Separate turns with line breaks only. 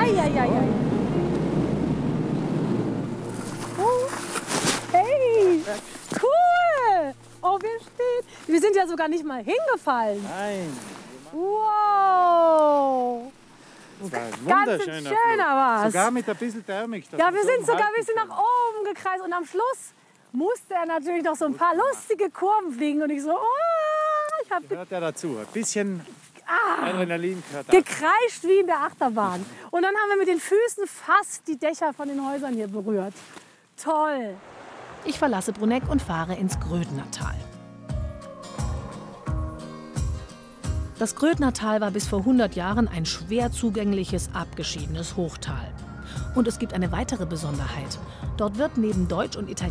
Eieieiei. Oh. Hey, cool. Oh, wir sind ja sogar nicht mal hingefallen.
Nein.
Wow.
Das war ein
Ganz
wunderschöner
schöner was.
Sogar mit ein bisschen Thermik.
Ja, wir sind sogar ein bisschen nach oben gekreist und am Schluss musste er natürlich noch so ein paar lustige Kurven fliegen und ich so, oh, ich habe
Gehört ja dazu. Ein bisschen Adrenalin gehört dazu.
gekreischt wie in der Achterbahn. Und dann haben wir mit den Füßen fast die Dächer von den Häusern hier berührt. Toll.
Ich verlasse Bruneck und fahre ins Grödnertal. Das Grödnertal war bis vor 100 Jahren ein schwer zugängliches, abgeschiedenes Hochtal. Und es gibt eine weitere Besonderheit. Dort wird neben Deutsch und Italienisch